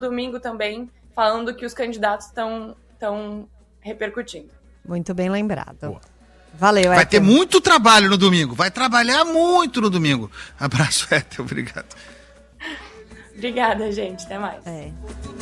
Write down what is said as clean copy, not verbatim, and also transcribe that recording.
domingo também, falando que os candidatos estão repercutindo. Muito bem lembrado. Boa. Valeu, Vai Ethel. ter muito trabalho no domingo. Vai trabalhar muito no domingo. Abraço, Ethel. Obrigado. Obrigada, gente. Até mais.